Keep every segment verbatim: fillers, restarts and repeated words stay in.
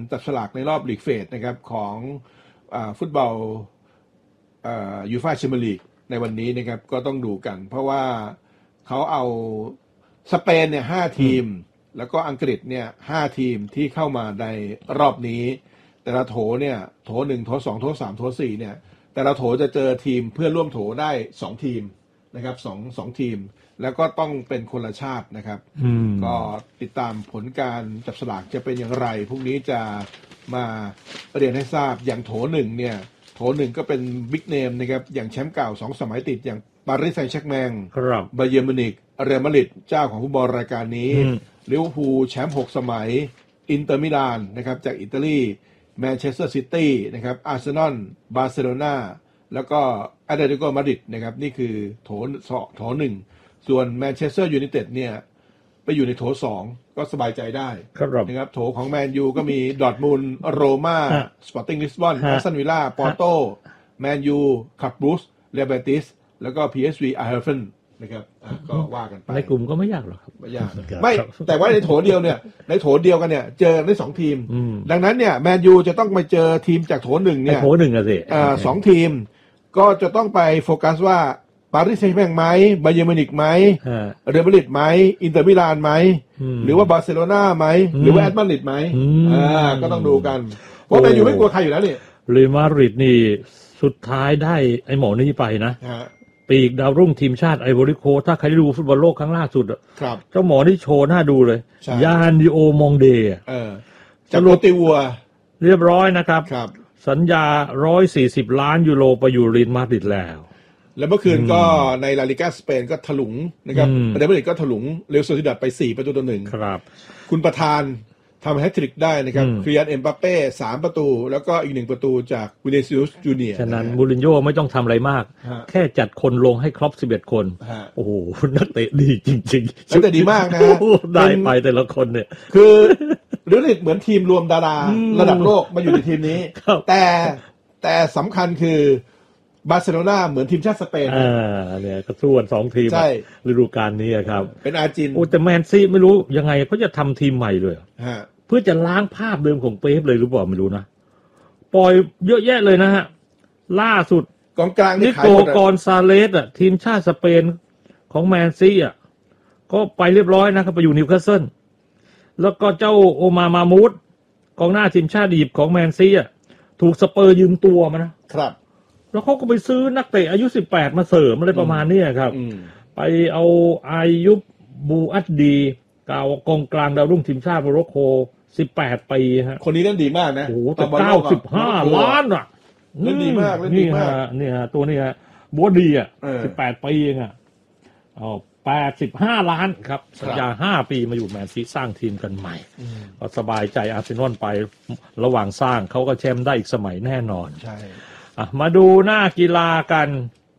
จับฉลากในรอบลีกเฟสนะครับของอ่าฟุตบอลอ่ายูฟ่าแชมเปี้ยนลีกในวันนี้นะครับก็ต้องดูกันเพราะว่าเขาเอาสเปนเนี่ยห้าทีมแล้วก็อังกฤษเนี่ยห้าทีมที่เข้ามาในรอบนี้แต่ละโถเนี่ยโถหนึ่งโถสองโถสามโถสี่เนี่ยแต่ละโถจะเจอทีมเพื่อนร่วมโถได้สองทีมนะครับสองสองทีมแล้วก็ต้องเป็นคนละชาตินะครับก็ติดตามผลการจับสลากจะเป็นอย่างไรพรุ่งนี้จะมาเรียนให้ทราบอย่างโถหนึ่งเนี่ยโถหนึ่งก็เป็นบิ๊กเนมนะครับอย่างแชมป์เก่าสองสมัยติดอย่างปารีสแซงต์แชร์กแมงบาเยิร์นมิวนิกเรอัลมาดริดเจ้าของฟุตบอลรายการนี้ลิเวอร์พูลแชมป์หกสมัยอินเตอร์มิลานนะครับจากอิตาลีแมนเชสเตอร์ซิตี้นะครับอาร์เซนอลบาร์เซโลนาแล้วก็แอตเลติโกมาดริดนะครับนี่คือโถโถหนึ่งส่วนแมนเชสเตอร์ยูไนเต็ดเนี่ยไปอยู่ในโถสองก็สบายใจได้นะครับโถของแมนยูก็มีดอร์ทมุนด์โรม่าสปอร์ติ้งลิสบอนแอสตันวิลล่าปอร์โตแมนยูคลับบรูซเรอัลเบติสแล้วก็ พี เอส วี ไอเฮอร์เฟนนะครับก็ว่ากันไปในกลุ่มก็ไม่ยากหรอกครับไม่ยากไม่แต่ว่าในโถเดียวเนี่ยในโถเดียวกันเนี่ยเจอได้สองทีมดังนั้นเนี่ยแมนยูจะต้องไปเจอทีมจากโถหนึ่งเนี่ยโถหนึ่งอะสิอ่าสองทีมก็จะต้องไปโฟกัสว่าปารีสแซงต์แชร์กแมงไหมบาเยิร์นมิวนิกไหมเรอัลมาดริดไหมอินเตอร์มิลานไหมหรือว่าบาร์เซโลนาไหมหรือว่าแอตมาดริดไหมอ่าก็ต้องดูกันเพราะแมนยูไม่กลัวใครอยู่แล้วนี่เรอัลมาดริดนี่สุดท้ายได้ไอ้หมอนี่ไปนะปีกดาวรุ่งทีมชาติไอโวรีโคสต์ถ้าใครได้ดูฟุตบอลโลกครั้งล่าสุดเจ้าหมอนี่โชว์หน้าดูเลยยานดิโอมองเดย์จากโรติวัวเรียบร้อยนะครับสัญญาหนึ่งร้อยสี่สิบล้านยูโรไปอยู่เรอัลมาดริดแล้วแล้วเมื่อคืนก็ในลาลิก้าสเปนก็ถลุงนะครับเรอัลมาดริดก็ถลุงเรอัลโซซิดัดไปสี่ประตูต่อหนึ่งครับคุณประธานทำแฮตทริกได้นะครับคริยันเอ็มบัปเป้สามประตูแล้วก็อีกหนึ่งประตูจากวินิซิอุสจูเนียร์ฉะนั้นมูรินโญ่ไม่ต้องทำอะไรมากแค่จัดคนลงให้ครบสิบเอ็ดคนโอ้โหนักเตะดีจริงๆนักเตะดีมากนะได้ไปแต่ละคนเนี่ยคือเรอัลมาดริดเหมือนทีมรวมดาราระดับโลกมาอยู่ในทีมนี้แต่แต่สำคัญคือบาร์เซโลนาเหมือนทีมชาติสเปนอ่าเนี่ยก็สู้กันสองทีมฤดูกาลนี้ครับเป็นอาร์จินโอ้แต่แมนซีไม่รู้ยังไงเขาจะทำทีมใหม่เลยเพื่อจะล้างภาพเดิมของเป๊ปเลยหรือเปล่าไม่รู้นะปล่อยเยอะแยะเลยนะฮะล่าสุดกองกลางนิโกกอนซาเลสอ่ะทีมชาติสเปนของแมนซีอ่ะก็ไปเรียบร้อยนะครับไปอยู่นิวคาสเซิลแล้วก็เจ้าโอมามามูดกองหน้าทีมชาติอียิปต์ของแมนซีอ่ะถูกสเปอร์ยืมตัวมานะครับแล้วเขาก็ไปซื้อนักเตะอายุสิบแปดมาเสริมอะไรประมาณนี้ครับไปเอาอายุบบูอัดดีกาวกองกลางดาวรุ่งทีมชาติโมร็อกโกสิบแปดปีฮะคนนี้เล่นดีมากนะโอ้โหแต่เก้าสิบห้าล้านอ่ะเล่นดีมากเล่นดีมากนี่ฮะตัวนี้ฮะบัวดีอ่ะสิบแปดปีเองอ่ะอ๋อแปดสิบห้าล้านครับสัญญาห้าปีมาอยู่แมนซีสร้างทีมกันใหม่ก็สบายใจอาร์เซนอลไประหว่างสร้างเขาก็แชมป์ได้อีกสมัยแน่นอนใช่มาดูหน้ากีฬากัน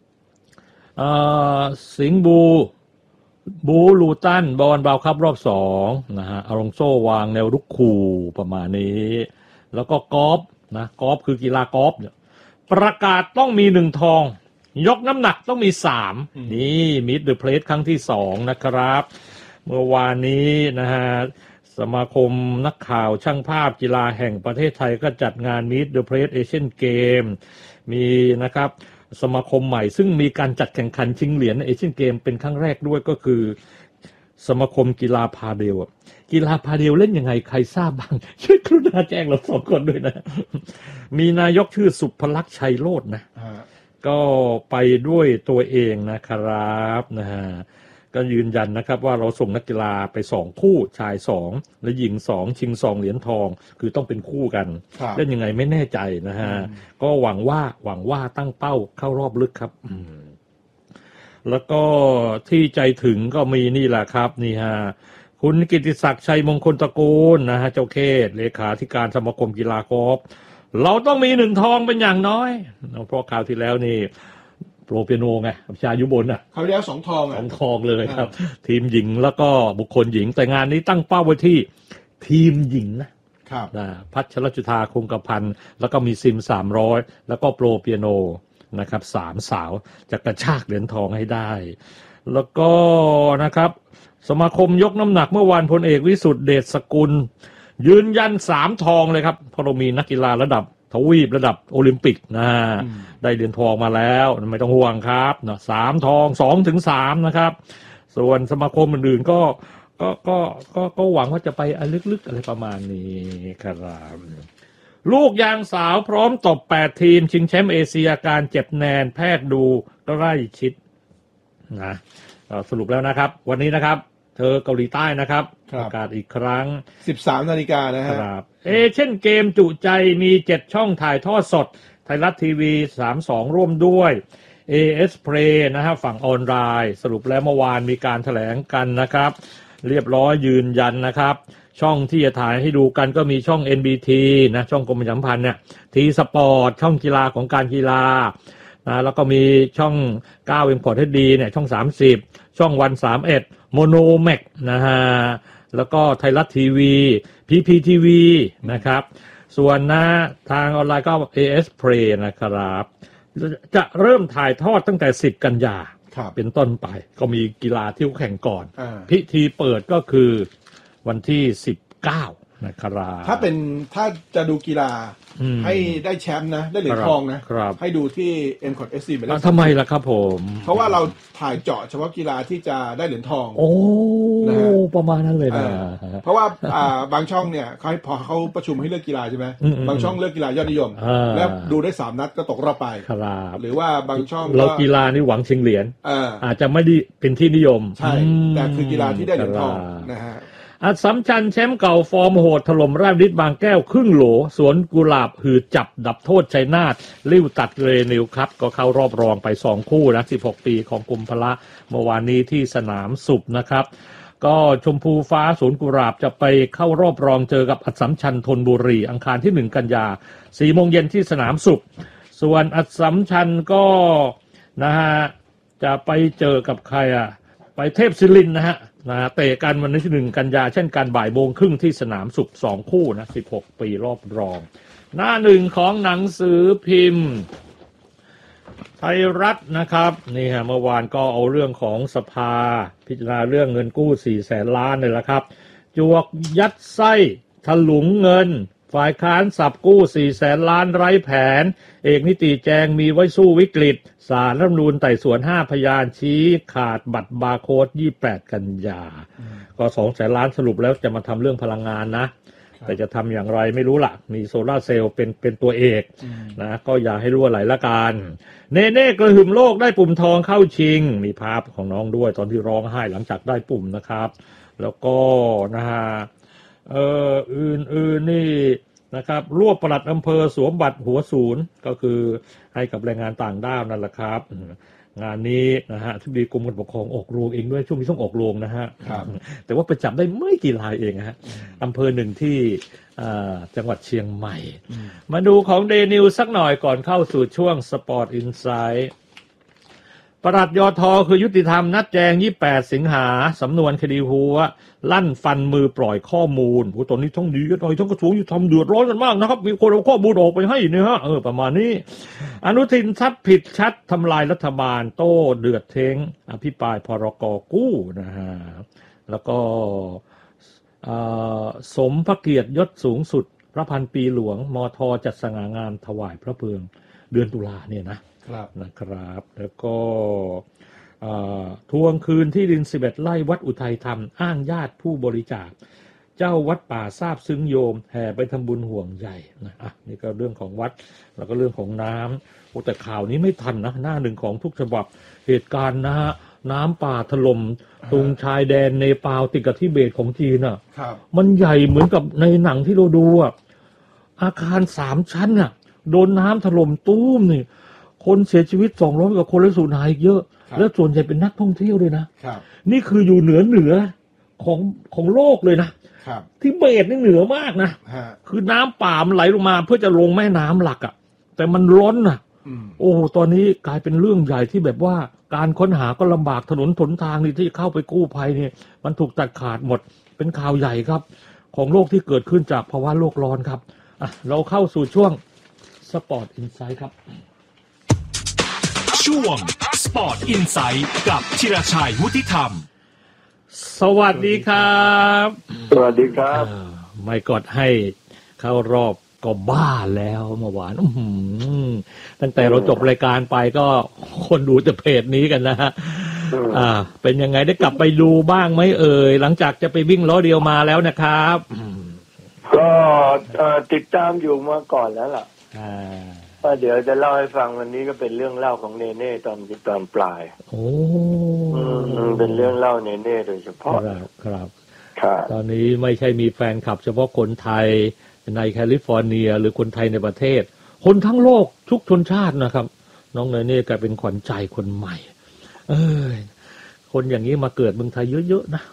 สิงห์บูบูลูตันบอลบาวครับรอบสองนะฮะอารองโซวางแนวรุกคูประมาณนี้แล้วก็กอล์ฟนะกอล์ฟคือกีฬากอล์ฟเนี่ยประกาศต้องมีหนึ่งทองยกน้ำหนักต้องมีสามนี่มิดเดอะเพลสครั้งที่สองนะครับเมื่อวานนี้นะฮะสมาคมนักข่าวช่างภาพกีฬาแห่งประเทศไทยก็จัดงาน Meet the Press Asian Game มีนะครับสมาคมใหม่ซึ่งมีการจัดแข่งขันชิงเหรียญในเอเชียนเกมเป็นครั้งแรกด้วยก็คือสมาคมกีฬาพาเดลกีฬาพาเดลเล่นยังไงใครทราบบ้างช่วยกรุณาแจ้งเราสองคนด้วยนะมีนายกชื่อสุภลักษณ์ชัยโรจน์นะก็ไปด้วยตัวเองนะครับนะฮะก็ยืนยันนะครับว่าเราส่งนักกีฬาไปสองคู่ชายสองและหญิงสองชิงสองเหรียญทองคือต้องเป็นคู่กันเล่นยังไงไม่แน่ใจนะฮะก็หวังว่าหวังว่าตั้งเป้าเข้ารอบลึกครับแล้วก็ที่ใจถึงก็มีนี่แหละครับนี่ฮะคุณกิติศักดิ์ชัยมงคลตระกูลนะฮะเจ้าเขตเลขาธิการสมาคมกีฬากอล์ฟเราต้องมีหนึ่งทองเป็นอย่างน้อยเพราะคราวที่แล้วนี่โปรเปียโนไงชายุบลน่ะเขาเรียกสองทองอ่ะสองทองเลยครับทีมหญิงแล้วก็บุคคลหญิงแต่งานนี้ตั้งเป้าไว้ที่ทีมหญิงนะครับนะพัชรจุฑาคงกระพันแล้วก็มีซิมสามร้อยแล้วก็โปรเปียโนนะครับสามสาวจะกระชากเหรียญทองให้ได้แล้วก็นะครับสมาคมยกน้ำหนักเมื่อวานพลเอกวิสุทธิ์เดชสกุลยืนยันสามทองเลยครับเพราะเรามีนักกีฬาระดับทวีประดับโอลิมปิกนะได้เหรียญทองมาแล้วไม่ต้องห่วงครับนะสามทองสองถึงสามนะครับส่วนสมาคมอื่นๆก็ก็ก็ก็ก็หวังว่าจะไปอันลึกๆอะไรประมาณนี้ครับลูกยางสาวพร้อมตบแปดทีมชิงแชมป์เอเชียการเจ็บแนนแพทย์ดูใกล้ชิดนะสรุปแล้วนะครับวันนี้นะครับเธอเกาหลีใต้นะครับประกาศอีกครั้งสิบสาม นาฬิกานะฮะครับเอเชียนเกมจุใจมีเจ็ดช่องถ่ายทอดสดไทยรัฐทีวีสามสิบสองร่วมด้วย เอ เอส Play นะฮะฝั่งออนไลน์สรุปแล้วเมื่อวานมีการแถลงกันนะครับเรียบร้อยยืนยันนะครับช่องที่จะถ่ายให้ดูกันก็มีช่อง เอ็น บี ที นะช่องกรมประชาสัมพันธ์เนี่ยทีสปอร์ตช่องกีฬาของการกีฬานะแล้วก็มีช่องเก้า Import เอช ดี เนี่ยช่องสามสิบช่องวันสามสิบเอ็ดโมโนแม็กนะฮะแล้วก็ไทยรัฐทีวี พี พี ที วี นะครับส่วนนะทางออนไลน์ก็ เอ เอส Play นะครับจะเริ่มถ่ายทอดตั้งแต่สิบกันยาเป็นต้นไปก็มีกีฬาที่แข่งก่อนพิธีเปิดก็คือวันที่สิบเก้านะครับถ้าเป็นถ้าจะดูกีฬาให้ได้แชมป์นะได้เหรียญทองนะให้ดูที่ Import เอช ดี ไปแล้วทำไมล่ะครับผมเพราะว่าเราถ่ายเจาะเฉพาะกีฬาที่จะได้เหรียญทองโอ้ประมาณนั้นเลยนะเพราะว่าบางช่องเนี่ยเขาพอเขาประชุมให้เลือกกีฬาใช่ไหมบางช่องเลือกกีฬายอดนิยมแล้วดูได้สามนัดก็ตกรอบไปหรือว่าบางช่องเรากีฬานี่หวังชิงเหรียญอาจจะไม่ได้เป็นที่นิยมใช่แต่คือกีฬาที่ได้เหรียญทองนะฮะอัศสัมชัญแชมป์เก่าฟอร์มโหดถล่มราชบุรีบางแก้วครึ่งโหลสวนกุหลาบหืดจับดับโทษชัยนาทลิ้วตัดเรนิวครับก็เข้ารอบรองไปสองคู่นะสิบหกปีของกรมพละเมื่อวานนี้ที่สนามสุบนะครับก็ชมพูฟ้าสวนกุหลาบจะไปเข้ารอบรองเจอกับอัศสัมชัญธนบุรีอังคารที่หนึ่งกันยาสี่โมงเย็นที่สนามสุบส่วนอัศสัมชัญก็นะฮะจะไปเจอกับใครอ่ะไปเทพศิรินทร์นะฮะนะเตะกันวันที่หนึ่งกันยาเช่นกันบ่ายโมงครึ่งที่สนามสุขสองคู่นะสิบหกปีรอบรองหน้าหนึ่งของหนังสือพิมพ์ไทยรัฐนะครับนี่ฮะเมื่อวานก็เอาเรื่องของสภาพิจารณาเรื่องเงินกู้สี่แสนล้านเลยละครับจวกยัดไส้ถลุงเงินฝ่ายค้านสับกู้สี่แสนล้านไร้แผนเอกนิติแจงมีไว้สู้วิกฤตศาลรัฐธรรมนูญไต่สวนห้าพยานชี้ขาดบัตรบาร์โค้ดยี่สิบแปดกันยาก็สองแสนล้านสรุปแล้วจะมาทำเรื่องพลังงานนะแต่จะทำอย่างไรไม่รู้ล่ะมีโซล่าเซลล์เป็นเป็นตัวเอกนะก็อย่าให้รั่วไหลละกันเนเน่กระหึ่มโลกได้ปุ่มทองเข้าชิงมีภาพของน้องด้วยตอนที่ร้องไห้หลังจากได้ปุ่มนะครับแล้วก็นะฮะเอ่ออื่นๆนี่นะครับรวบปลัดอำเภอสวมบัตรหัวศูนย์ก็คือให้กับแรงงานต่างด้าวนั่นแหละครับงานนี้นะฮะที่ดีกรมการปกครองออกโรงเองด้วยช่วงนี้ต้องออกโรงนะฮะแต่ว่าไปจับได้ไม่กี่รายเองฮะอำเภอหนึ่งที่จังหวัดเชียงใหม่มาดูของเดนิวสักหน่อยก่อนเข้าสู่ช่วงสปอร์ตอินไซด์ปลัดยทคือยุติธรรมนัดแจงยี่สิบแปดสิงหาสำนวนคดีหัวลั่นฟันมือปล่อยข้อมูลโอ้ตอนนี้ท้องดีกันหน่อยทั้งกระทรวงยุติธรรมเดือดร้อนกันมากนะครับมีคนเอาข้อมูลออกไปให้เนี่ยฮะเออประมาณนี้อนุทินชัดผิดชัดทำลายรัฐบาลโต้เดือดเท้งอภิปรายพรกกู้นะฮะแล้วก็สมพระเกียรติยศสูงสุดพระพันปีหลวงมทจัดสง่างามถวายพระเพลิงเดือนตุลาเนี่ยนะนะครับแล้วก็ทวงคืนที่ดินสิบเอ็ดไร่วัดอุทัยธรรมอ้างญาติผู้บริจาคเจ้าวัดป่าทราบซึ้งโยมแห่ไปทำบุญห่วงใหญ่นะอ่ะนี่ก็เรื่องของวัดแล้วก็เรื่องของน้ำโอ้แต่ข่าวนี้ไม่ทันนะหน้าหนึ่งของทุกฉบับเหตุการณ์นะฮะน้ำป่าถล่มตรงชายแดนเนปาลติดกับทิเบตของจีนอ่ะมันใหญ่เหมือนกับในหนังที่เราดูอ่ะอาคารสามชั้นอ่ะโดนน้ำถล่มตู้มนี่คนเสียชีวิตสองร้อยกว่าคนและสูญหายเยอะแล้วส่วนใหญ่เป็นนักท่องเที่ยวด้วยนะนี่คืออยู่เหนือเหนือของของโลกเลยนะทิเบตนี่เหนือมากนะคือน้ำป่ามันไหลลงมาเพื่อจะลงแม่น้ำหลักอ่ะแต่มันล้นอ่ะโอ้ตอนนี้กลายเป็นเรื่องใหญ่ที่แบบว่าการค้นหาก็ลำบากถนนหนทางนี่ที่เข้าไปกู้ภัยเนี่ยมันถูกตัดขาดหมดเป็นข่าวใหญ่ครับของโลกที่เกิดขึ้นจากภาวะโลกร้อนครับอ่ะเราเข้าสู่ช่วงสปอร์ตอินไซด์ครับช่วงสปอร์ตอินไซด์กับธีรชัยวุฒิธรรมสวัสดีครับสวัสดีครับมไม่กดให้เข้ารอบก็บ้าแล้วเมื่อวานอื้อหือตั้งแต่เราจบรายการไปก็คนดูแต่เพจนี้กันนะฮะอ่า เป็นยังไงได้กลับไปดูบ้างไหมเอ่ยหลังจากจะไปวิ่งล้อเดียวมาแล้วนะครับก็ติดตามอยู่มาก่อนแล้วล่ะก็เดี๋ยวจะเล่าให้ฟังวันนี้ก็เป็นเรื่องเล่าของเนเน่ตอนตอนปลายโอ้เป็นเรื่องเล่าเนเน่โดยเฉพาะครับครับตอนนี้ไม่ใช่มีแฟนคลับเฉพาะคนไทยในแคลิฟอร์เนียหรือคนไทยในประเทศคนทั้งโลกทุกชนชาตินะครับน้องเนเน่กลายเป็นขวัญใจคนใหม่เอ้ยคนอย่างนี้มาเกิดเมืองไทยเยอะๆนะ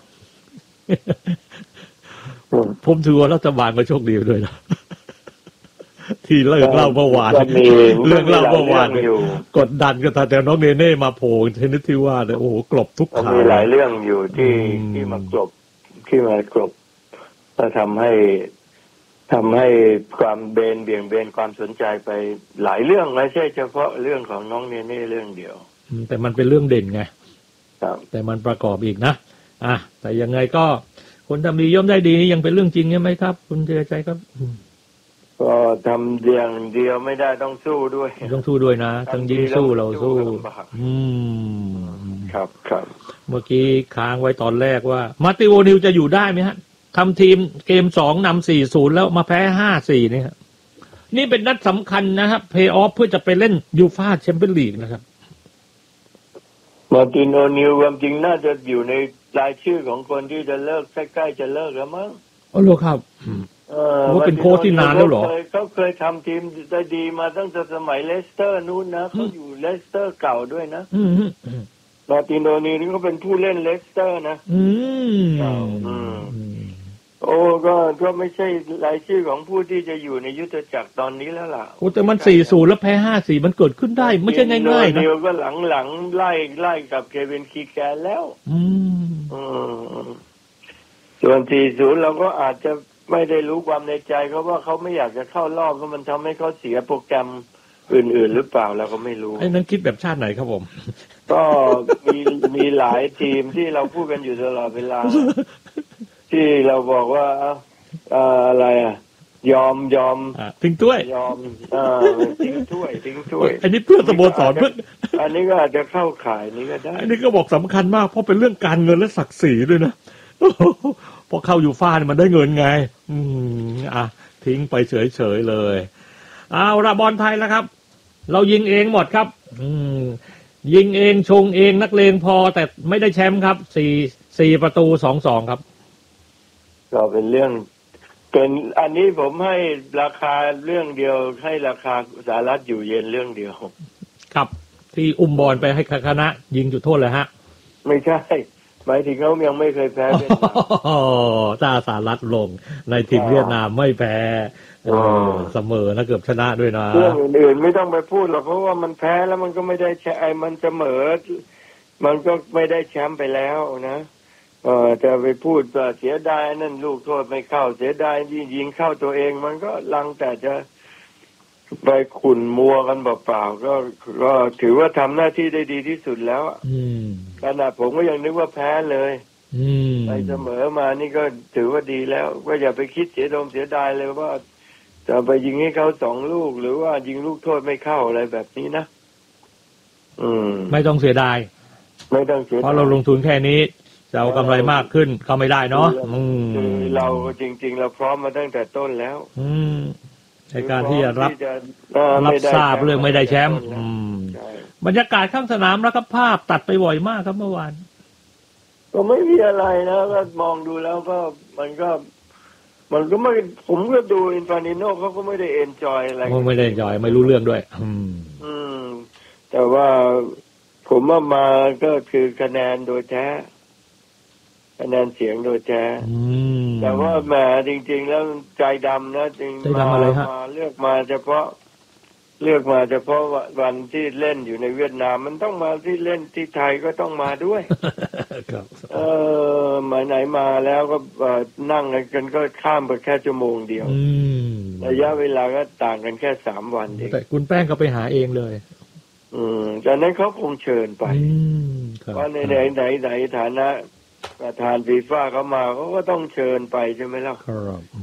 ผมถือว่ารัฐบาลก็โชคดีด้วยนะที่เลิกเล่าเมื่อวานเรื่องเล่าเมื่อวานกดดันกันแต่น้องเนเน่มาโผล่ชนิดที่ว่าเนี่ยโอ้โหกลบทุกข่าวมีหลายเรื่องอยู่ที่ที่มากลบที่มากลบก็ทำให้ทำให้ความเบนเบี่ยงเบนความสนใจไปหลายเรื่องไม่ใช่เฉพาะเรื่องของน้องเนเน่เรื่องเดียวแต่มันเป็นเรื่องเด่นไงแต่มันประกอบอีกนะอ่ะแต่ยังไงก็คนทำดีย่อมได้ดีนี่ยังเป็นเรื่องจริงใช่ไหมครับคุณเจริญใจครับก็ทำเดียงเดียวไม่ได้ต้องสู้ด้วยต้องสู้ด้วยนะทั้งยิงสู้เราสู้อืมครับครับเมื่อกี้ค้างไว้ตอนแรกว่ามาติโอนิวจะอยู่ได้ไหมฮะทำทีมเกมสองนำสี่ศูนย์แล้วมาแพ้ห้าสี่นี่ครับนี่เป็นนัดสำคัญนะครับเพย์ออฟเพื่อจะไปเล่นยูฟ่าแชมเปี้ยนลีกนะครับมาติโอนิวความจริงน่าจะอยู่ในรายชื่อของคนที่จะเลิกใกล้ๆจะเลิกแล้วมั้งอ๋อเหรอครับว่าเป็นโค้ชที่นานแล้วเหรอเขาเคยทำทีมได้ดีมาตั้งแต่สมัยเลสเตอร์นู้นนะเขาอยู่เลสเตอร์เก่าด้วยนะมาติโอนิวนี่ก็เป็นผู้เล่นเลสเตอร์นะอืมโอ้ก็ก็ไม่ใช่รายชื่อของผู้ที่จะอยู่ในยุทธจักรตอนนี้แล้วล่ะโอ้แต่มันสี่ศูนย์แล้วแพ้ห้าสี่มันเกิดขึ้นได้ไม่ใช่ง่ายๆนะเดียวก็หลังๆไล่ไล่กับเควินคีแกนแล้วอืมอืมส่วนสี่ศูนย์เราก็อาจจะไม่ได้รู้ความในใจเขาว่าเขาไม่อยากจะเข้ารอบเพราะมันทำให้เขาเสียโปรแกรมอื่นๆหรือเปล่าเราก็ไม่รู้ไอ้นั้นคิดแบบชาติไหนครับผมก็มีมีหลายทีมที่เราพูดกันอยู่ตลอดเวลาที่เราบอกว่าอะไรอ่ะยอมยอมทิ้งถ้วยยอมทิ้งถ้วยทิ้งถ้วยอันนี้เพื่อสโมสรเพื่ออันนี้ก็อาจจะเข้าข่ายนี้ก็ได้อันนี้ก็บอกสำคัญมากเพราะเป็นเรื่องการเงินและศักดิ์ศรีด้วยนะพอเข้ายูฟ่าเนี่ยมันได้เงินไงอืมอ่ะทิ้งไปเฉยๆเลยเอาละบอลไทยแล้วครับเรายิงเองหมดครับอืมยิงเองชงเองนักเลงพอแต่ไม่ได้แชมป์ครับสี่สี่ประตูสองสองครับก็เป็นเรื่องเป็นอันนี้ผมให้ราคาเรื่องเดียวให้ราคาสหรัฐอยู่เย็นเรื่องเดียวครับที่อุ้มบอลไปให้คณะยิงจุดโทษเลยฮะไม่ใช่หมายถึงเขายังไม่เคยแพ้เวียดนามอ๋อถ้าสหรัฐลงในทีมเวียดนามไม่แพ้เสมอนะเกือบชนะด้วยนะเรื่องอื่นๆไม่ต้องไปพูดหรอกเพราะว่ามันแพ้แล้วมันก็ไม่ได้แชมป์มันเสมอมันก็ไม่ได้แชมป์ไปแล้วนะเออจะไปพูดว่าเสียดายนั่นลูกโทษไม่เข้าเสียดายที่ยิงเข้าตัวเองมันก็ลังแต่จะไปขุ่นมัวกันเปล่าๆก็ก็ถือว่าทำหน้าที่ได้ดีที่สุดแล้วขนาดผมก็ยังนึกว่าแพ้เลยไปเสมอมานี่ก็ถือว่าดีแล้วก็อย่าไปคิดเสียดมเสียดายเลยว่าจะไปยิงให้เขาสองลูกหรือว่ายิงลูกโทษไม่เข้าอะไรแบบนี้นะอืมไม่ต้องเสียดายไม่ต้องเสียดายเพราะเราลงทุนแค่นี้จะเอากำไรมากขึ้นก็ไม่ได้เนาะคือเราจริงๆเราพร้อมมาตั้งแต่ต้นแล้วอืมในการที่จะรับรับทราบเรื่องไม่ได้แชมป์บรรยากาศข้างสนามแล้วก็ภาพตัดไปบ่อยมากครับเมื่อวานก็ไม่มีอะไรนะก็มองดูแล้วก็มันก็มันก็ไม่ผมก็ดูอินฟานิโน่เขาก็ไม่ได้เอนจอยอะไรไม่ได้เอนจอยไม่รู้เรื่องด้วยอืมอืมแต่ว่าผมว่ามาก็คือคะแนนโดยแท้คะแนนเสียงโดยแท้แต่ว่าแหมจริงๆแล้วใจดำนะจริงมามาเลือกมาเฉพาะเลือกมาเฉพาะวันที่เล่นอยู่ในเวียดนามมันต้องมาที่เล่นที่ไทยก็ต้องมาด้วยเออมาไหนมาแล้วก็นั่งกันก็ข้ามไปแค่ชั่วโมงเดียวระยะเวลาก็ต่างกันแค่สามวันเองแต่คุณแป้งก็ไปหาเองเลยอืมจากนั้นเขาคงเชิญไปเพราะในไหนไหนไหนฐานะประธานฟีฟ่าเขามาเขาก็ต้องเชิญไปใช่ไหมล่ะครับ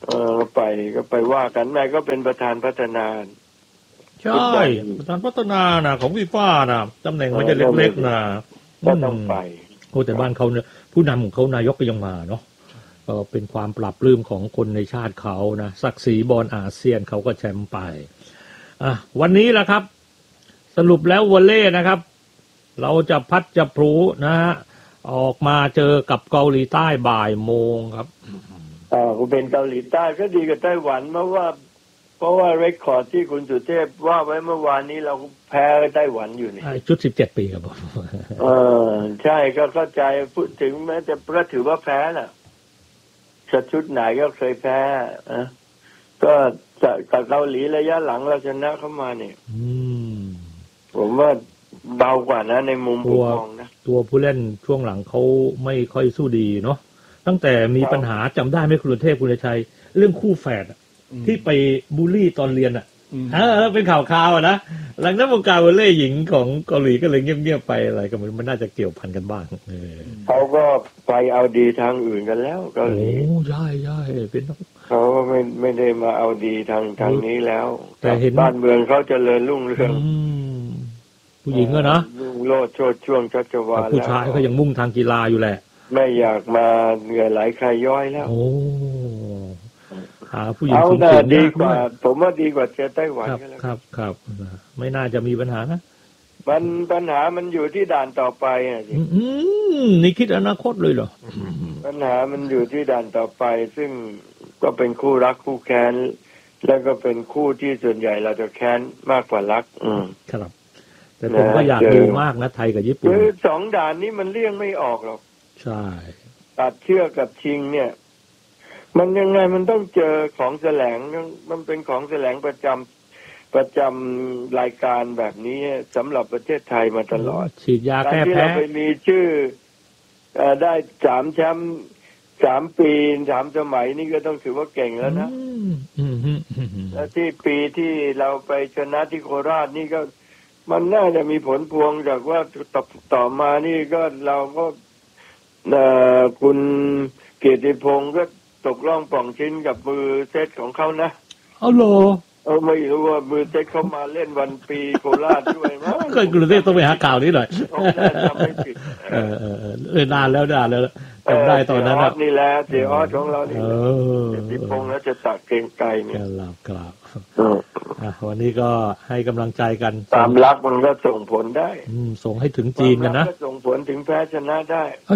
ออไปก็ไปว่ากันนายก็เป็นประธานพัฒนาใช่ประธานพัฒนานะของฟีฟ่านะตำแหน่งมันจะเล็กๆนะก็ต้องไปโอ้แต่บ้านเขาเนี่ยผู้นำของเขานายกก็ยังมาเนาะเออเป็นความปรับปลื้มของคนในชาติเขานะศักดิ์ศรีบอลอาเซียนเขาก็แชมป์ไปอ่ะวันนี้แหละครับ สรุปแล้ววอลเล่นะครับ เราจะพัดจะพลุนะฮะออกมาเจอกับเกาหลีใต้บ่ายโมงครับอ่าคุณเป็นเกาหลีใต้ก็ดีกับไต้หวันเพราะว่า เพราะว่าเรคคอร์ดที่คุณสุเทพว่าไว้เมื่อวานนี้เราแพ้ไต้หวันอยู่นี่ชุดสิบเจ็ดปีครับผมเออใช่ก็เข้าใจพูดถึงแม้จะก็ถือว่าแพ้น่ะจะชุดไหนก็เคยแพ้นะก็กับเกาหลีระยะหลังเราชนะเข้ามาเนี่ยผมว่าเบากว่านะในมุมผมมองนะตัวผู้เล่นช่วงหลังเขาไม่ค่อยสู้ดีเนาะตั้งแต่มีปัญหาจำได้ไหมคุณเทพคุณชัยเรื่องคู่แฝดที่ไปบูลลี่ตอนเรียนอ่ะเออเป็นข่าวข่าวอ่ะนะหลังนั้นวงการวอลเลย์หญิงของเกาหลีก็เลยเงียบๆไปอะไรก็มันน่าจะเกี่ยวพันกันบ้างเขาก็ไปเอาดีทางอื่นกันแล้วเกาหลีโอ้ใช่ใช่เป็นเขาก็ไม่ไม่ได้มาเอาดีทางทางนี้แล้วแต่เห็นบ้านเมืองเขาเจริญรุ่งเรืองผู้หญิงก็นะรุ่งโรจน์โชติช่วงชัชวาลผู้ชายก็ยังมุ่งทางกีฬาอยู่แหละไม่อยากมาเหนื่อยไหลใครย้อยแล้วโอ้หาผู้หญิงเอาแต่ดีกว่าผมว่าดีกว่าเจอไต้หวันก็แล้วครับครับไม่น่าจะมีปัญหานะมันปัญหามันอยู่ที่ด่านต่อไปอ่ะสินี่คิดอนาคตเลยเหรอปัญหามันอยู่ที่ด่านต่อไปซึ่งก็เป็นคู่รักคู่แค้นแล้วก็เป็นคู่ที่ส่วนใหญ่เราจะแค้นมากกว่ารักอืมครับแต่ผมก็อยากดูมากนะไทยกับญี่ปุ่นคือสองด่านนี้มันเลี่ยงไม่ออกหรอกใช่ตัดเชือกกับชิงเนี่ยมันยังไงมันต้องเจอของแสลงมันเป็นของแสลงประจำประจำรายการแบบนี้สำหรับประเทศไทยมาตลอดฉีดยาแก้แพ้ที่เราไปมีชื่อได้สามแชมป์สามปีสามสมัยนี่ก็ต้องถือว่าเก่งแล้วนะแล้วที่ปีที่เราไปชนะที่โคราชนี่ก็มันน่าจะมีผลพวงจากว่าต่อต่อมานี่ก็เราก็คุณเกียรติพงศ์ก็ตกล่องป่องชิ้นกับมือเซตของเขานะเอาโลเออไม่รู้ว่ามือเซตเขามาเล่นวันปีโคราชด้วยมั้งเคยกรุงเทพต้องไปหาข่าวนี้หน่อยเออเออเออนานแล้วนานแล้วจำได้ตอนนั้นนะนี่แหละเสียออดของเรานี่เกียรติพงศ์แล้วจะตักเกรงไกรเนี่ยครับครับวันนี้ก็ให้กำลังใจกันตามรักมันก็ส่งผลได้ส่งให้ถึงจีนกันนะก็ส่งผลถึงแพ้ชนะได้อ๋อ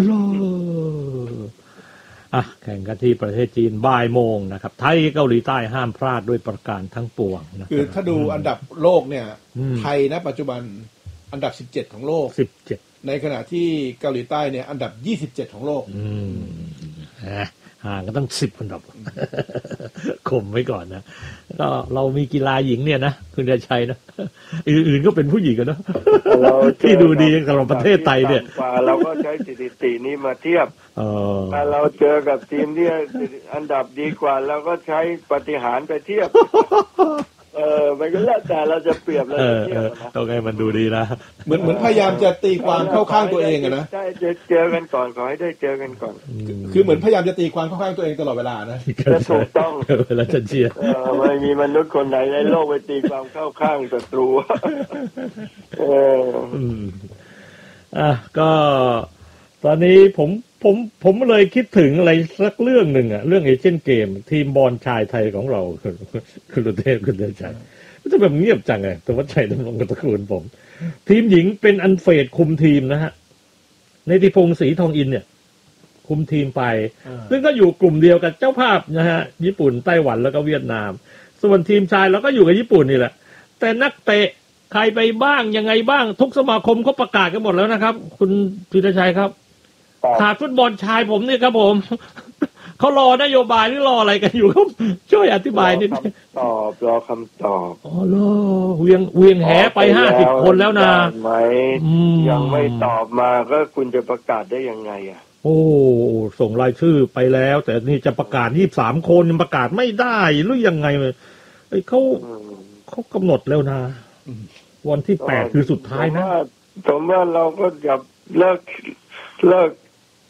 อ่ะแข่งกันที่ประเทศจีนบ่ายโมงนะครับไทยเกาหลีใต้ห้ามพลาดด้วยประการทั้งปวงนะคือถ้าดูอันดับโลกเนี่ยไทยณปัจจุบันอันดับสิบเจ็ดของโลกสิบเจ็ดในขณะที่เกาหลีใต้เนี่ยอันดับยี่สิบเจ็ดของโลกอืมห่างกันตั้งสิบอันดับคมไว้ก่อนนะก็เรามีกีฬาหญิงเนี่ยนะคุณเดชชัยนะอื่นๆก็เป็นผู้หญิงกันนะที่ดูดีสำหรับประเทศไทยเนี่ยเราก็ใช้สถิตินี้มาเทียบถ้าเราเจอกับทีมที่อันดับดีกว่าเราก็ใช้ปาฏิหาริย์ไปเทียบเออมันก็แล้วแต่เราจะเปรียบเราจะเทียบนะต้องให้มันดูดีนะเหมือนเหมือนพยายามจะตีความเข้าข้างตัวเองอะนะใช่จะเจอกันก่อนขอให้ได้เจอกันก่อนคือเหมือนพยายามจะตีความเข้าข้างตัวเองตลอดเวลานะจะถูกต้องเวลาจะเชียร์ไม่มีมนุษย์คนไหนในโลกไปตีความเข้าข้างศัตรูเอออ่ะก็ตอนนี้ผมผมผมเลยคิดถึงอะไรสักเรื่องหนึ่งอะเรื่องเอเชียนเกมทีมบอลชายไทยของเราคุณรุเทพคุณเดชชัยมันจะแบบเงียบจังไงแต่ว่าชัยดำรงตระกูลผมทีมหญิงเป็นอันเฟดคุมทีมนะฮะในติพงศ์ศรีทองอินเนี่ยคุมทีมไปซึ่งก็อยู่กลุ่มเดียวกับเจ้าภาพนะฮะญี่ปุ่นไต้หวันแล้วก็เวียดนามส่วนทีมชายเราก็อยู่กับญี่ปุ่นนี่แหละแต่นักเตะใครไปบ้างยังไงบ้างทุกสมาคมเขาประกาศกันหมดแล้วนะครับคุณธีรชัยครับขาดฟุตบอลชายผมเนี่ยครับผมเขารอนโยบายหรือรออะไรกันอยู่ครับช่วยอธิบายนิดนึงตอบรอคำตอบอ๋อรอเวียงเวียงแหไปห้าสิบคนแล้วนะไหมยังไม่ตอบมาก็คุณจะประกาศได้ยังไงอ่ะโอ้ส่งรายชื่อไปแล้วแต่นี่จะประกาศยี่สิบสามคนประกาศไม่ได้หรือยังไงไอ้เขาเขากำหนดแล้วนะวันที่แปดคือสุดท้ายนะผมว่าเราก็อย่าเลิกเลิก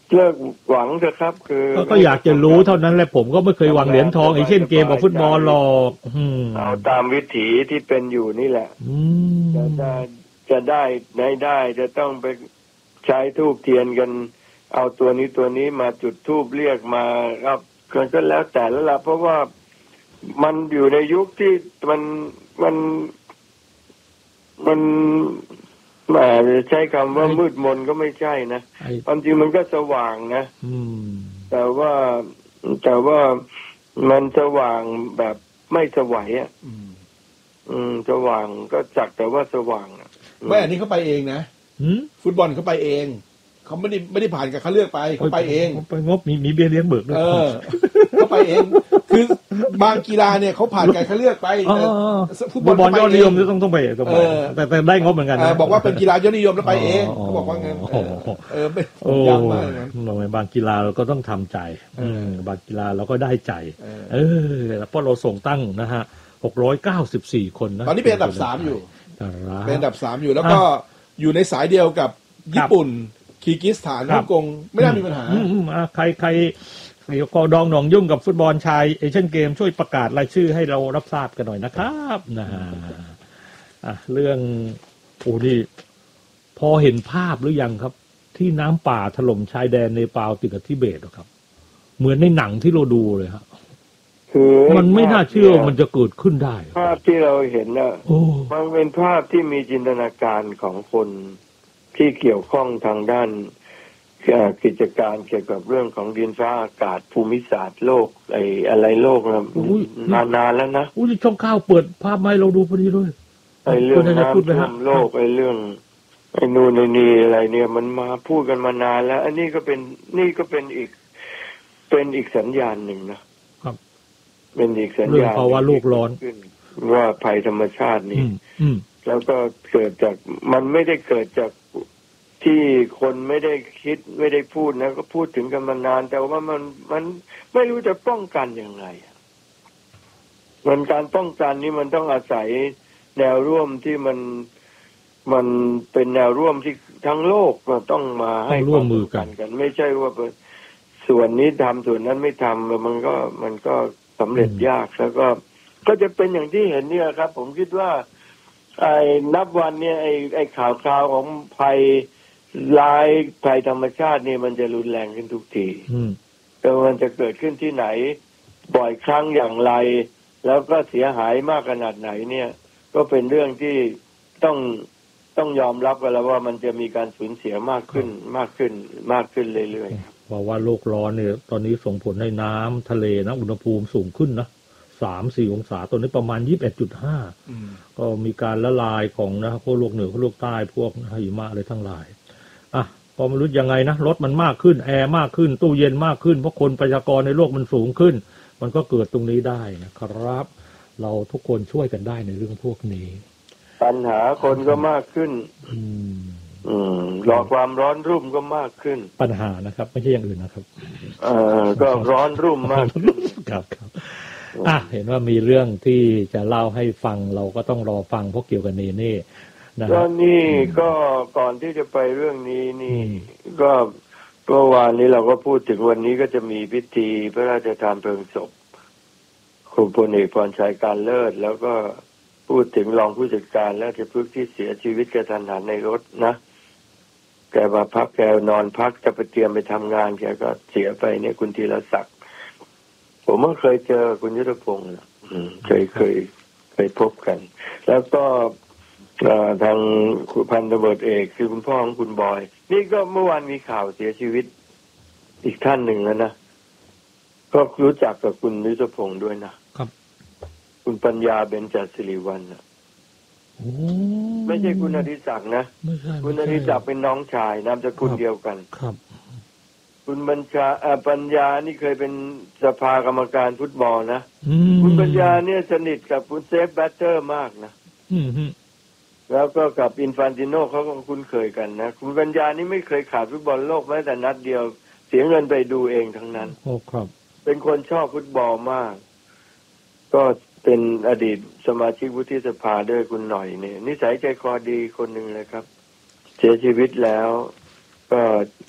เลิกหวังเถอะครับ คือก็ก็อยากจะรู้เท่านั้นแหละผมก็ไม่เคยหวังเหรียญทองไอ้เช่นเกมกับฟุตบอลหรอกอืมเอาตามวิถีที่เป็นอยู่นี่แหละอืมจะได้จะได้ไหนได้จะต้องไปใช้ธูปเทียนกัน เอาตัวนี้ตัวนี้มาจุดธูปเรียกมาครับก็แล้วแต่แล้วล่ะเพราะว่ามันอยู่ในยุคที่มันมันมันแหมใช้คำว่ามืดมนก็ไม่ใช่นะความจริงมันก็สว่างนะอืมแต่ว่าแต่ว่ามันสว่างแบบไม่สวัยอ่ะอืมอืมสว่างก็จักแต่ว่าสว่างอ่ะไม่อันนี้เขาไปเองนะหืมฟุตบอลเขาไปเองเขาไม่ได้ไม่ได้ผ่านกับเขาเลือกไปเขาไปเองไปงบมีมีเบี้ยเลี้ยงเบิกด้วยเออเขาไปเอง คือบางกีฬาเนี่ยเขาผ่านการคัดเลือกไปอ๋อแต่ฟุตบบ ออลลบอลยอดนิยมเขาไปเองต้องต้องไปต้องไปเออแต่แต่ได้งบเหมือนกันเอนะอบอกว่าเป็นกีฬายอดนิยมแล้วไปเองอ๋อเขาบอกว่างั้นอ๋อเออเออไม่โอ้ย้ำมากนะทำไมบางกีฬาเราก็ต้องทำใจเอออืมบางกีฬาเราก็ได้ใจเออเออเพราะเราส่งตั้งนะฮะหกร้อยเก้าสิบสี่คนนะตอนนี้เป็นอันดับสามอยู่ครับเป็นอันดับสามอยู่แล้วก็อยู่ในสายเดียวกับญี่ปุ่นคีร์กิสถานครัฮ่บองกงไม่น่ามีปัญหาอืมอืมอ่ะใครใครเกี่ยวกับดองหนองยุ่งกับฟุตบอลชายเอเชียนเกมช่วยประกาศรายชื่อให้เรารับทราบกันหน่อยนะครับนะฮะอ่ะเรื่องโอ้นี่พอเห็นภาพหรือยังครับ ที่น้ำป่าถล่มชายแดนเนปาลติดกับทิเบตอะครับ เหมือนในหนังที่เราดูเลยครับคือมันไม่น่าเชื่อว่ามันจะเกิดขึ้นได้ภาพที่เราเห็นน่ะโอ้มันเป็นภาพที่มีจินตนาการของคนที่เกี่ยวข้องทางด้านเอ่อกิจการเกี่ยวกับเรื่องของดินฟ้าอากาศภูมิศาสตร์โลกไอ้อะไรโลกนะนานๆแล้วนะอุ้ยช่องข้าวเปิดภาพมาให้เราดูพอดีเลยไอ้เรื่องคุณจะน้ำพูดไหมท่วฮะมโลกไอ้เรื่องไอ้นู่นไอ้นี่อะไรเนี่ยมันมาพูดกันมานานแล้ว อันนี้ก็เป็นนี่ก็เป็นอีกเป็นอีกสัญญาณหนึ่งนะครับ เป็นอีกสัญเรื่องญาณภาวะโลกร้อนขึ้นว่าภัยธรรมชาติอืนี่มอืมแล้วก็เกิดจากมันไม่ได้เกิดจากที่คนไม่ได้คิดไม่ได้พูดนะก็พูดถึงกันมานาน แต่ว่ามันมันไม่รู้จะป้องกันยังไงมันการป้องกันนี้มันต้องอาศัยแนวร่วมที่มันมันเป็นแนวร่วมที่ทั้งโลกมันต้องมาให้ต้องร่วมมือกันกัน ไม่ใช่ว่าส่วนนี้ทำส่วนนั้นไม่ทำมันก็มันก็สำเร็จยากแล้วก็ก็จะเป็นอย่างที่เห็นเนี่ยครับ ผมคิดว่าไอ้นับวันเนี่ยไอ้ไอ้ข่าวคราวของภัยร้ายภัยธรรมชาตินี่มันจะรุนแรงขึ้นทุกทีอืมแต่มันจะเกิดขึ้นที่ไหนบ่อยครั้งอย่างไร แล้วก็เสียหายมากขนาดไหนเนี่ย ก็เป็นเรื่องที่ต้องต้องยอมรับกันแล้วว่ามันจะมีการสูญเสียมากขึ้นมากขึ้นมากขึ้นเรื่อยๆเพราะว่าโลกร้อนเนี่ยตอนนี้ส่งผลให้น้ำทะเลนะอุณหภูมิสูงขึ้นนะสามสี่องศาตอนนี้ประมาณยี่สิบเอ็ดจุดห้าก็มีการละลายของนะพวกโลกเหนือพวกโลกใต้พวกหิมะอะไรทั้งหลายอ่ะก็ไม่รู้ยังไงนะรถมันมากขึ้นแอร์มากขึ้นตู้เย็นมากขึ้นเพราะคนประชากรในโลกมันสูงขึ้น มันก็เกิดตรงนี้ได้นะครับ เราทุกคนช่วยกันได้ในเรื่องพวกนี้ปัญหาคนก็มากขึ้นอืมอืมรอความร้อนรุ่มก็มากขึ้นปัญหานะครับไม่ใช่อย่างอื่นนะครับเอ่อก็ร้อนรุ่มมากขึ้นครับครับอ่ะเห็นว่ามีเรื่องที่จะเล่าให้ฟังเราก็ต้องรอฟังเพราะเกี่ยวกับเนเน่นะก็ฮะนี่ก็ก่อนที่จะไปเรื่องนี้นี่ ก็เมื่อวานนี้เราก็พูดถึงวันนี้ก็จะมีพิธีพระราชทานเพลิงศพคุณพลเอกพรชัยการเลิศแล้วก็พูดถึงรองผู้จัดการและจะพึกษ์ที่เสียชีวิตกระทันหันในรถนะแกมาพักแกนอนพักจะไปเตรียมไปทำงานแกก็เสียไปเนี่ยคุณธีรศักดิ์ผมก็เคยเจอคุณยุทธพงศ์นะอืมเคยเคยเคยพบกัน แล้วก็ทางพันตำรวจเอกคือคุณพ่อของคุณบอยนี่ก็เมื่อวานมีข่าวเสียชีวิตอีกท่านหนึ่งแล้วนะก็รู้จักกับคุณยุทธพงศ์ด้วยนะครับ คุณปัญญาเบญจศิริวัลย์นะโอ้ไม่ใช่คุณอดิศักดิ์นะไม่ใช่คุณอดิศักดิ์เป็นน้องชายนามสกุลเดียวกันครับคุณบัญชาอ่าปัญญานี่เคยเป็นสภากรรมการฟุตบอลนะอืมคุณปัญญาเนี่ยสนิทกับคุณเซฟแบตเตอร์มากนะอืมฮึแล้วก็กับอินฟานติโน่เขาก็คุ้นเคยกันนะคุณปัญญานี่ไม่เคยขาดฟุตบอลโลกแม้แต่นัดเดียวเสียเงินไปดูเองทั้งนั้นโอ้ครับเป็นคนชอบฟุตบอลมาก ก็เป็นอดีตสมาชิกวุฒิสภาด้วยคุณหน่อยเนี่ยนิสัยใจคอดีคนหนึ่งเลยครับ เสียชีวิตแล้วก็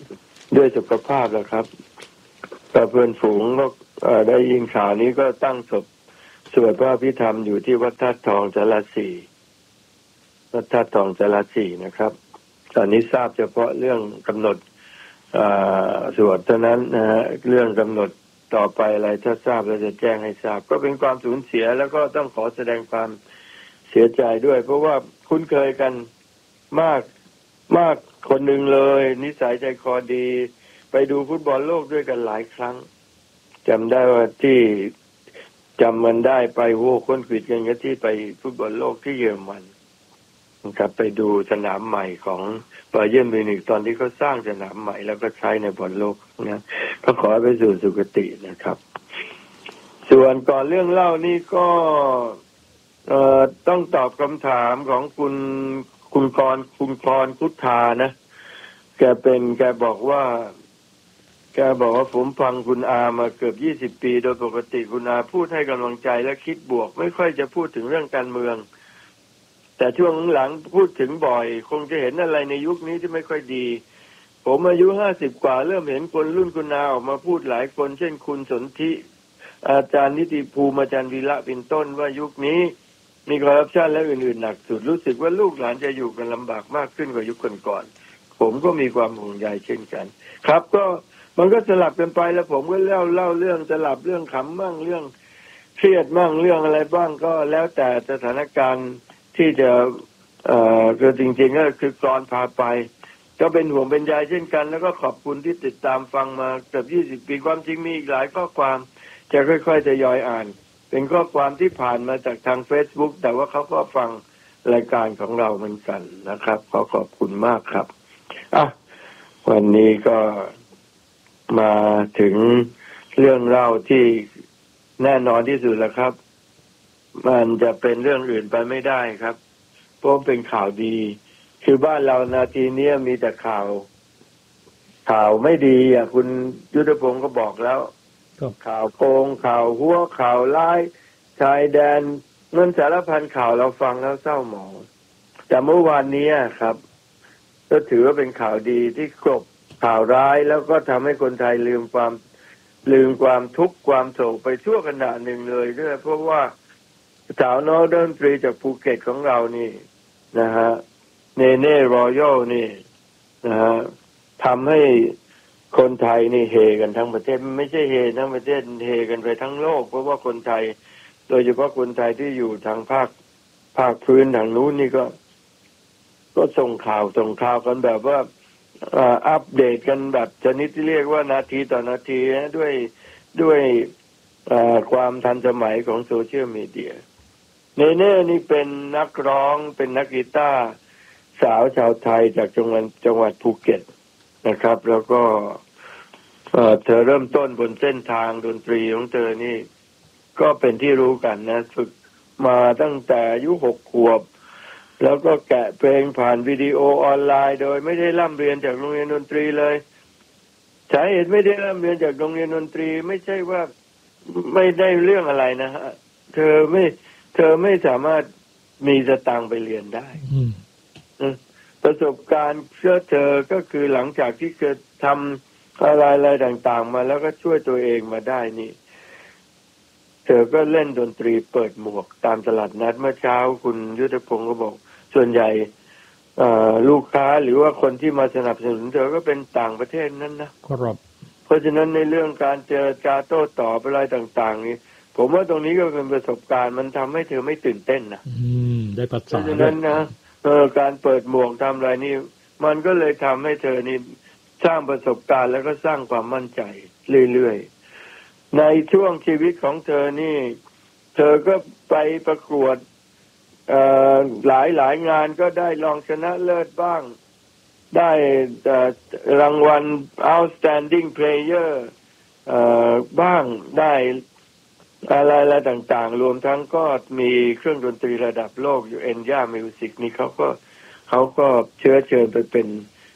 ด้วยสุขภาพแล้วครับแต่เพื่อนฝูงก็ได้ยินข่าวนี้ก็ตั้งศพสวดพระอภิธรรมอยู่ที่วัดธาตุทองจราสีวัดธาตุทองจราสีนะครับตอนนี้ทราบเฉพาะเรื่องกำหนดสวดเท่านั้นนะฮะเรื่องกำหนดต่อไปอะไรถ้าทราบเราจะแจ้งให้ทราบก็เป็นความสูญเสียแล้วก็ต้องขอแสดงความเสียใจด้วยเพราะว่าคุ้นเคยกันมากมากคนหนึ่งเลยนิสัยใจคอดีไปดูฟุตบอลโลกด้วยกันหลายครั้งจำได้ว่าที่จำมันได้ไปโว้ค้นขวิดกันก็ที่ไปฟุตบอลโลกที่เยอรมันนะครับไปดูสนามใหม่ของบาเยิร์นมิวนิกตอนที่เขาสร้างสนามใหม่แล้วก็ใช้ในบอลโลกนะก็ขอไปสู่สุคตินะครับส่วนก่อนเรื่องเล่านี่ก็เอ่อต้องตอบคำถามของคุณคุณกรคุณกรพุทธานะแกเป็นแกบอกว่าแกบอกว่าผมฟังคุณอามาเกือบยี่สิบปีโดยปกติคุณอาพูดให้กำลังใจและคิดบวกไม่ค่อยจะพูดถึงเรื่องการเมืองแต่ช่วงหลังพูดถึงบ่อยคงจะเห็นอะไรในยุคนี้ที่ไม่ค่อยดีผมอายุห้าสิบกว่าเริ่มเห็นคนรุ่นคุณอาออกมาพูดหลายคนเช่นคุณสนธิอาจารย์นิติภูมิอาจารย์วีระเป็นต้นว่ายุคนี้มีคอร์รัปชันและอื่นๆหนักสุดรู้สึกว่าลูกหลานจะอยู่กันลำบากมากขึ้นกว่ายุคก่อนๆผมก็มีความห่วงใยเช่นกันครับก็มันก็สลับกันไปแล้วผมก็เล่าเล่าเรื่องสลับเรื่องขำบ้างเรื่องเครียดบ้างเรื่องอะไรบ้างก็แล้วแต่สถานการณ์ที่จะเอ่อคือจริงๆก็คือกรพาไปก็เป็นห่วงเป็นใยเช่นกันแล้วก็ขอบคุณที่ติดตามฟังมาเกือบยี่สิบปีความจริงมีอีกหลายข้อความจะค่อยๆทยอยอ่านเป็นข้อความที่ผ่านมาจากทาง Facebook แต่ว่าเขาก็ฟังรายการของเราเหมือนกันนะครับขอขอบคุณมากครับอ่ะวันนี้ก็มาถึงเรื่องเล่าที่แน่นอนที่สุดแล้วครับมันจะเป็นเรื่องอื่นไปไม่ได้ครับเพราะเป็นข่าวดีคือบ้านเรานาทีนี้มีแต่ข่าวข่าวไม่ดีอ่ะคุณยุทธพงศ์ก็บอกแล้วข่าวโกงข่าวหัวข่าวร้ายชายแดนเงินสารพันข่าวเราฟังแล้วเศร้าหมองแต่เมื่อวานนี้ครับก็ถือว่าเป็นข่าวดีที่กลบข่าวร้ายแล้วก็ทำให้คนไทยลืมความลืมความทุกข์ความโศกไปชั่วขณะหนึ่งเลยด้วยเพราะว่าสาวน้อยดนตรีจากภูเก็ตของเรานี่นะฮะเนเน่รอยัลนี่นะฮะทำให้คนไทยนี่เฮกันทั้งประเทศไม่ใช่เฮทั้งประเทศเฮกันไปทั้งโลกเพราะว่าคนไทยโดยเฉพาะคนไทยที่อยู่ทางภาคภาคพื้นทางนู้นนี่ก็ก็ส่งข่าวส่งข่าวกันแบบว่าอัปเดตกันแบบชนิดที่เรียกว่านาทีต่อนาทีนะด้วยด้วยความทันสมัยของโซเชียลมีเดียเนเน่นี่เป็นนักร้องเป็นนักกีตาร์สาวชาวไทยจากจังหวัดจังหวัดภูเก็ตนะครับแล้วก็เธอเริ่มต้นบนเส้นทางดนตรีของเธอนี่ก็เป็นที่รู้กันนะฝึกมาตั้งแต่อายุหกขวบแล้วก็แกะเพลงผ่านวิดีโอออนไลน์โดยไม่ได้ร่ำเรียนจากโรงเรียนดนตรีเลยสาเหตุไม่ได้ร่ำเรียนจากโรงเรียนดนตรีไม่ใช่ว่าไม่ได้เรื่องอะไรนะฮะเธอไม่เธอไม่สามารถมีสตางค์ไปเรียนได้ประสบการณ์เชื่อเธอก็คือหลังจากที่เคยทำอะไรอะไรต่างๆมาแล้วก็ช่วยตัวเองมาได้นี่เธอก็เล่นดนตรีเปิดหมวกตามตลาดนัดเมื่อเช้าคุณยุทธพงศ์ก็บอกส่วนใหญ่ลูกค้าหรือว่าคนที่มาสนับสนุนเธอก็เป็นต่างประเทศนั่นนะครับเพราะฉะนั้นในเรื่องการเจรจาโต้ตอบอะไรต่างๆนี่ผมว่าตรงนี้ก็เป็นประสบการณ์มันทำให้เธอไม่ตื่นเต้นนะอืมได้ภาษาเพราะฉะนั้นนะเออการเปิดหมวกทำอะไรนี่มันก็เลยทำให้เธอนี่สร้างประสบการณ์แล้วก็สร้างความมั่นใจเรื่อยๆในช่วงชีวิตของเธอนี่เธอก็ไปประกวดหลายหลายงานก็ได้รองชนะเลิศบ้างได้รางวัล outstanding player บ้างได้อะไรอะไรต่างๆรวมทั้งก็มีเครื่องดนตรีระดับโลกอยู่ Enya Music นี่เขาก็เขาก็เชื้อเชิญไปเป็น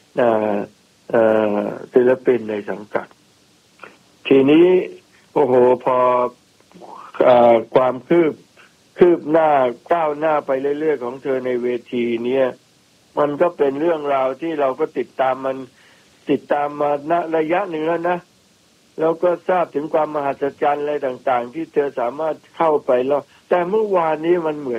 ศิลปินในสังกัดทีนี้โอ้โหพอความคืบคืบหน้าก้าวหน้าไปเรื่อยๆของเธอในเวทีเนี้ยมันก็เป็นเรื่องราวที่เราก็ติดตามมันจติดตามมาณระยะหนึ่งแล้วนะแล้วก็ทราบถึงความมหัศจรรย์อะไรต่างๆที่เธอสามารถเข้าไปแล้วแต่เมื่อวานนี้มันเหมือน